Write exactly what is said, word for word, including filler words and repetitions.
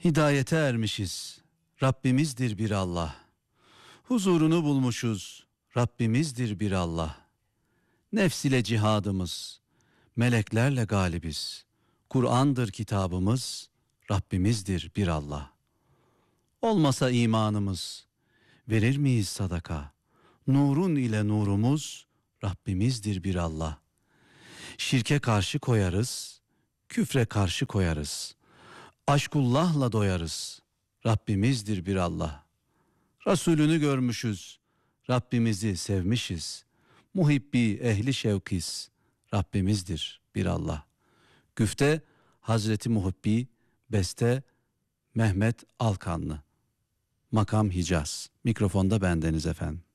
Hidayete ermişiz, Rabbimizdir bir Allah. Huzurunu bulmuşuz, Rabbimizdir bir Allah. Nefs ile cihadımız, meleklerle galibiz. Kur'an'dır kitabımız, Rabbimizdir bir Allah. Olmasa imanımız, verir miyiz sadaka? Nurun ile nurumuz, Rabbimizdir bir Allah. Şirke karşı koyarız, küfre karşı koyarız. Aşkullah'la doyarız, Rabbimizdir bir Allah. Resulünü görmüşüz, Rabbimizi sevmişiz. Muhibbi ehli şevkiz, Rabbimizdir bir Allah. Güfte Hazreti Muhibbi, beste Mehmet Alkanlı. Makam Hicaz. Mikrofonda bendeniz efendim.